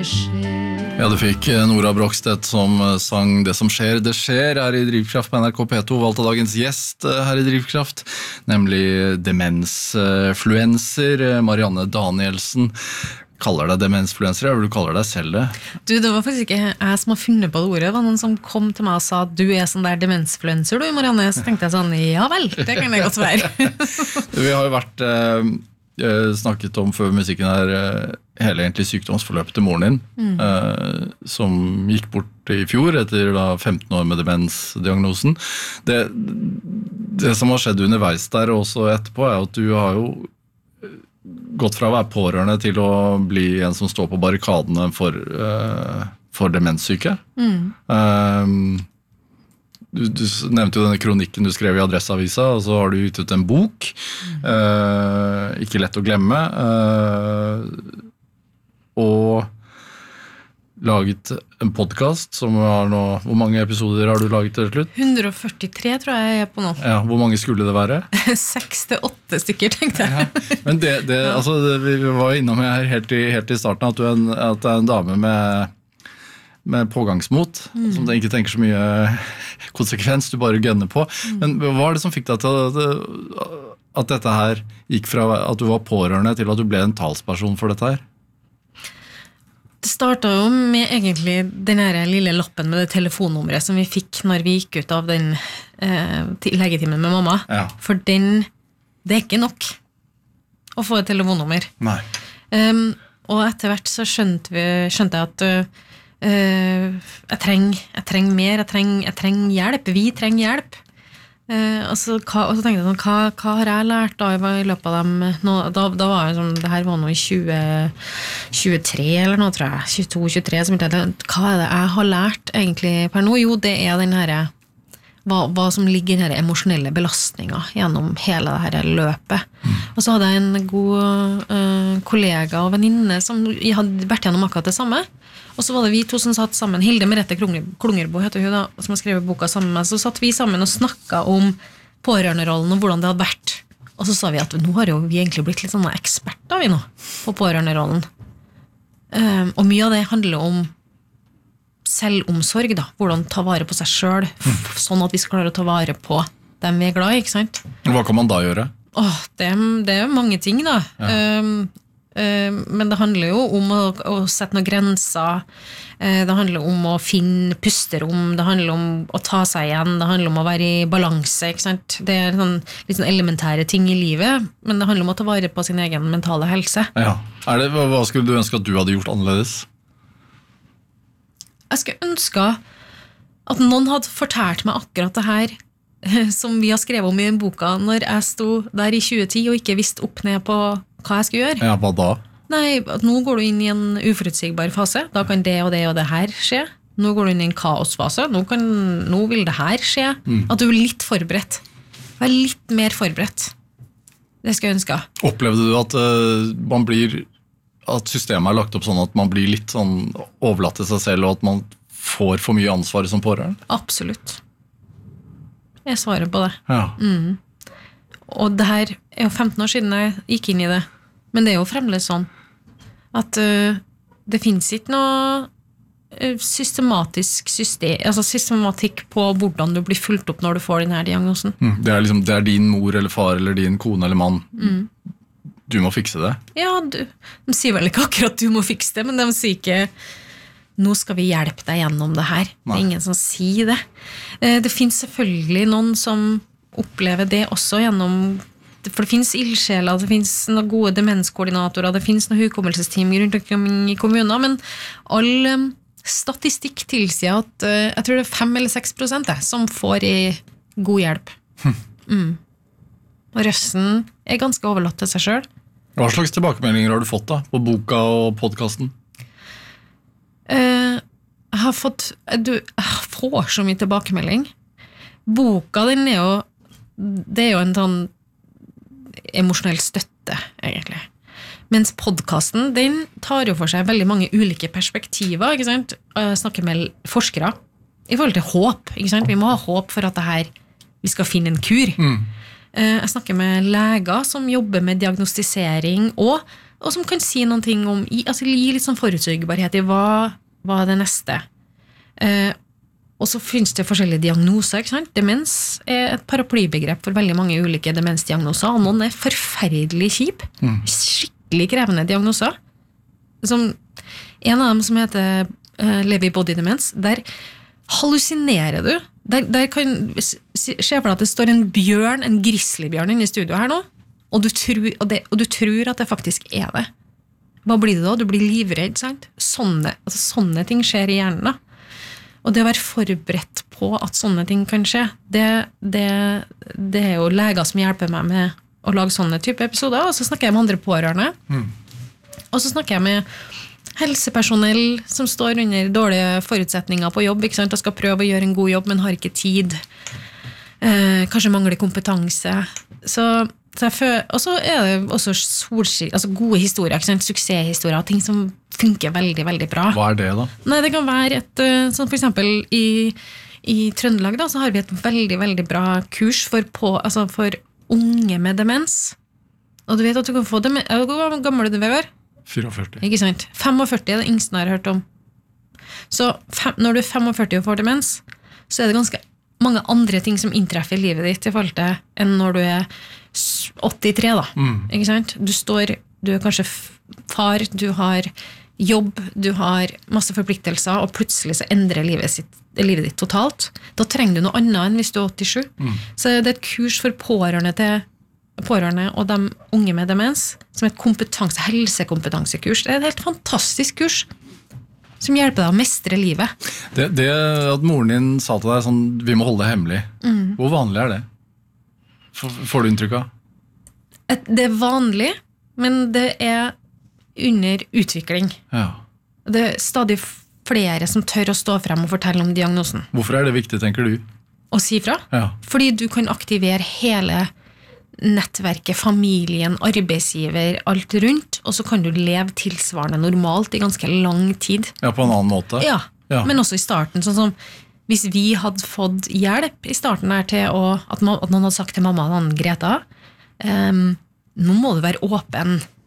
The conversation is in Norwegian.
det skjer. Ja, du fikk Nora Brogstedt som sang Det som skjer, det skjer her i Drivkraft på NRK P2, valgte dagens gjest her i Drivkraft, nemlig demensfluencer Marianne Danielsen. Kaller deg demensfluencer, eller du kaller deg selv det? Du, det var faktisk ikke jeg som har funnet på det ordet. Det var noen som kom til meg og sa at du sånn der demensfluencer, du, Marianne. Så tenkte jeg sånn, ja vel, det kan det godt være. Vi har jo vært snakket om før musikken her hele egentlig sykdomsforløpet til moren din, som gikk bort i fjor etter 15 år med demensdiagnosen. Det som har skjedd underveis der også etterpå at du har jo gått fra å være pårørende til å bli en som står på barrikadene for demenssyke. Du nevnte jo denne kronikken du skrev i Adresseavisa, og så har du gitt ut en bok, Ikke lett å glemme, og laget en podcast som har nå, hvor mange episoder har du laget til slutt? 143 tror jeg på nå. Ja, hvor mange skulle det være? 6-8 stykker, tenkte jeg. Ja, men altså, vi var innom her helt i starten at det er en dame med pågangsmot, som du ikke tenker så mye konsekvens, du bare gønner på. Men hva det som fikk deg til at dette her gikk fra at du var pårørende til at du ble en talsperson for dette her? Det startet jo med egentlig den her lille lappen med det telefonnummeret som vi fikk når vi gikk ut av den legetimen med mamma. Ja. For det ikke nok å få et telefonnummer. Nei. Og etter hvert så skjønte jeg at jeg trenger mer, jeg trenger hjelp, vi trenger hjelp. Og så tenkte jeg sånn, hva har jeg lært da i løpet av dem da var det sånn, det her var noe i 2023 eller noe tror jeg 22-23, så begynte jeg hva det jeg har lært egentlig per nå? Jo, det den her hva som ligger i den her emosjonelle belastningen gjennom hele det her løpet. Og så hadde jeg en god kollega og venninne som hadde vært gjennom akkurat det samme. Og så var det vi to som satt sammen, Hilde Merete Klungerbo heter hun da, som har skrevet boka sammen med meg, så satt vi sammen og snakket om pårørenderollen og hvordan det hadde vært. Og så sa vi at nå har jo vi egentlig blitt litt sånne eksperter vi nå, på pårørenderollen. Og mye av det handler om selvomsorg da, hvordan ta vare på seg selv, sånn at vi skal klare å ta vare på dem vi glad i, ikke sant? Hva kan man da gjøre? Det mange ting da. Ja. Men det handler jo om å sette noen grenser, det handler om å finne pusterom, det handler om å ta seg igjen, det handler om å være i balanse, ikke sant? Det litt sånn elementære ting i livet, men det handler om å ta vare på sin egen mentale helse. Ja. Hva skulle du ønske at du hadde gjort annerledes? Jeg skulle ønske at noen hadde fortalt meg akkurat det her som vi har skrevet om i den boka når jeg sto der i 2010 og ikke visste opp ned på hva jeg skulle gjøre. Ja, hva da? Nei, nå går du inn i en uforutsigbar fase. Da kan det og det og det her skje. Nå går du inn i en kaosfase. Nå vil det her skje. At du litt forberedt. Vær litt mer forberedt. Det skal jeg ønske. Opplevde du at at systemet lagt opp sånn at man blir litt sånn overlatt til seg selv, og at man får for mye ansvar som pårørende? Absolutt. Jeg svarer på det. Ja. Og det her jo 15 år siden jeg gikk inn i det. Men det jo fremdeles sånn at det finnes ikke noe systematisk systematikk på hvordan du blir fulgt opp når du får denne diagnosen. Det din mor eller far eller din kone eller mann. Du må fikse det. Ja, de sier vel ikke akkurat du må fikse det, men de sier ikke nå skal vi hjelpe deg gjennom det her. Nei. Det ingen som sier det. Det finnes selvfølgelig noen som opplever det også gjennom, for det finnes ildsjeler, det finnes noen gode demenskoordinatorer, det finnes noen hukommelsesteam rundt omkring i kommuner, men all statistikk tilsier at jeg tror det 5 eller 6% som får i god hjelp. Og resten ganske overlatt til seg selv. Hva slags tilbakemeldinger har du fått da, på boka og podcasten? Jeg får så mye tilbakemelding. Boka, det jo en sånn emosjonell støtte, egentlig. Mens podcasten, den tar jo for seg veldig mange ulike perspektiver, ikke sant? Jeg snakker med forskere i forhold til håp, ikke sant? Vi må ha håp for at vi skal finne en kur. Jeg snakker med leger som jobber med diagnostisering og og som kan si noen ting om, altså gi litt sånn forutsigbarhet i hva er det neste. Og så finnes det forskjellige diagnoser, ikke sant? Demens et paraplybegrep for veldig mange ulike demensdiagnoser, og noen forferdelig kjip, skikkelig krevende diagnoser. Som en av dem som heter Lewy body demens, der hallusinerer du. Der kan se for deg at det står en bjørn, en grizzlybjørn inne i studio her nå, og du tror at det faktisk det. Hva blir det da? Du blir livredd, sant? Sånne ting skjer i hjernen da. Og det å være forberedt på at sånne ting kan skje, det jo leger som hjelper meg med å lage sånne type episoder, og så snakker jeg med andre pårørende. Og så snakker jeg med helsepersonell som står under dårlige forutsetninger på jobb, ikke sant, og skal prøve å gjøre en god jobb, men har ikke tid. Kanskje mangler kompetanse. Og så det også altså gode historier, ikke sant? Suksesshistorier, ting som funker veldig, veldig bra. Hva det da? Nei, det kan være sånn for eksempel i Trøndelag da, så har vi et veldig, veldig bra kurs for unge med demens. Og du vet at du kan få demens. Hvor gammel du, Vegard? 44. Ikke sant? 45 det yngste jeg har hørt om. Så når du 45 og får demens, så det ganske mange andre ting som inntreffer i livet ditt i forhold til enn når du 83 da. Ikke sant? Du kanskje far, du har jobb, du har masse forpliktelser, og plutselig så endrer livet ditt totalt. Da trenger du noe annet enn hvis du 87. Så det et kurs for pårørende og de unge med demens, som et helsekompetansekurs. Det et helt fantastisk kurs som hjelper deg å mestre livet. Det at moren din sa til deg sånn, vi må holde det hemmelig. Hvor vanlig det? Får du inntrykk av? Det vanlig, men det under utvikling. Ja. Det stadig flere som tør å stå frem og fortelle om diagnosen. Hvorfor det viktig, tenker du? Å si fra? Ja. Fordi du kan aktivere hele nettverket, familien, arbeidsgiver, alt rundt, og så kan du leve tilsvarende normalt i ganske lang tid. Ja, på en annen måte? Ja. Men også i starten, sånn som hvis vi hadde fått hjelp i starten her til at noen hadde sagt til mamma og Greta, nå må du være åpen